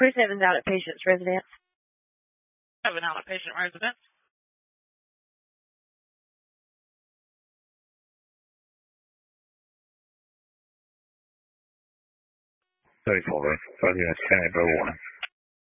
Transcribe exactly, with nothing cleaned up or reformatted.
Chris Evans outpatient's residence. Have an outpatient residence. thirty-four, five units, ten, one.